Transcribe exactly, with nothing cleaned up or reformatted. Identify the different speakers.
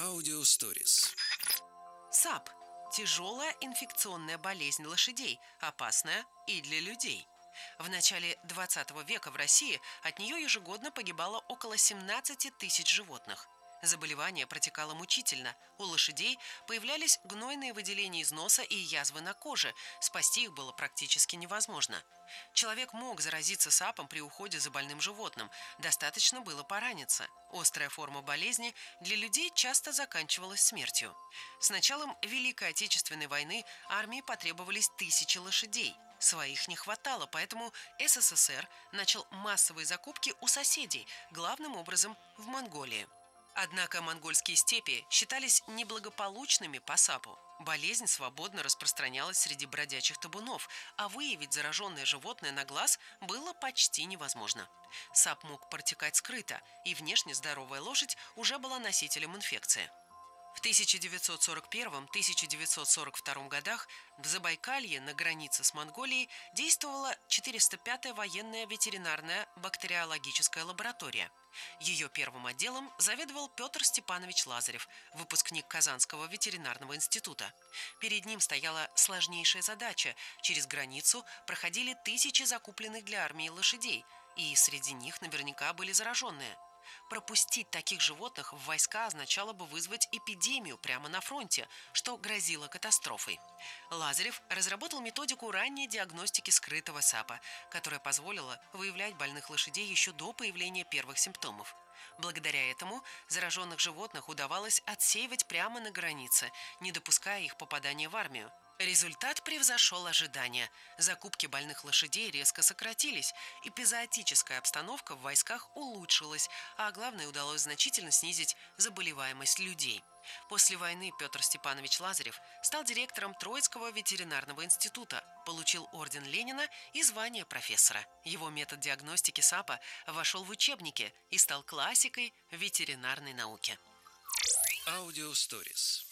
Speaker 1: Аудиосторис.
Speaker 2: САП – тяжелая инфекционная болезнь лошадей, опасная и для людей. В начале двадцатого века в России от нее ежегодно погибало около семнадцати тысяч животных. Заболевание протекало мучительно. У лошадей появлялись гнойные выделения из носа и язвы на коже. Спасти их было практически невозможно. Человек мог заразиться САПом при уходе за больным животным. Достаточно было пораниться. Острая форма болезни для людей часто заканчивалась смертью. С началом Великой Отечественной войны армии потребовались тысячи лошадей. Своих не хватало, поэтому СССР начал массовые закупки у соседей, главным образом в Монголии. Однако монгольские степи считались неблагополучными по САПу. Болезнь свободно распространялась среди бродячих табунов, а выявить зараженное животное на глаз было почти невозможно. САП мог протекать скрыто, и внешне здоровая лошадь уже была носителем инфекции. В тысяча девятьсот сорок первом — тысяча девятьсот сорок втором годах в Забайкалье на границе с Монголией действовала четыреста пятая военная ветеринарная бактериологическая лаборатория. Ее первым отделом заведовал Петр Степанович Лазарев, выпускник Казанского ветеринарного института. Перед ним стояла сложнейшая задача. Через границу проходили тысячи закупленных для армии лошадей, и среди них наверняка были зараженные. Пропустить таких животных в войска означало бы вызвать эпидемию прямо на фронте, что грозило катастрофой. Лазарев разработал методику ранней диагностики скрытого САПа, которая позволила выявлять больных лошадей еще до появления первых симптомов. Благодаря этому зараженных животных удавалось отсеивать прямо на границе, не допуская их попадания в армию. Результат превзошел ожидания. Закупки больных лошадей резко сократились, эпизоотическая обстановка в войсках улучшилась, а главное, удалось значительно снизить заболеваемость людей. После войны Петр Степанович Лазарев стал директором Троицкого ветеринарного института, получил орден Ленина и звание профессора. Его метод диагностики САПа вошел в учебники и стал классикой ветеринарной науки.
Speaker 1: Аудиосторис.